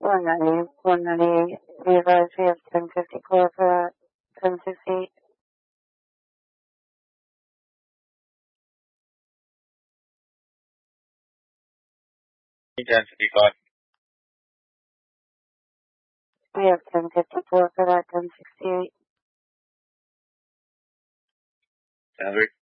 198. We advise we have 1054 for that. 1068. Intensity 5. We have 1054 for that. 1068. 10-3.